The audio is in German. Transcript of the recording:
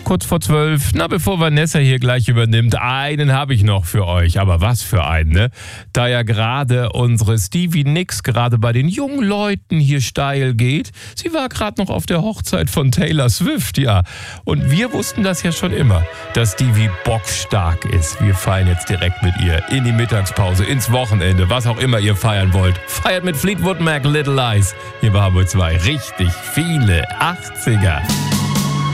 kurz vor 12. Na, bevor Vanessa hier gleich übernimmt, einen habe ich noch für euch. Aber was für einen, ne? Da ja gerade unsere Stevie Nicks gerade bei den jungen Leuten hier steil geht. Sie war gerade noch auf der Hochzeit von Taylor Swift, ja. Und wir wussten das ja schon immer, dass Stevie bockstark ist. Wir feiern jetzt direkt mit ihr in die Mittagspause, ins Wochenende, was auch immer ihr feiern wollt. Feiert mit Fleetwood Mac, Little Lies. Hier bei Hamburg 2 richtig viele 80er.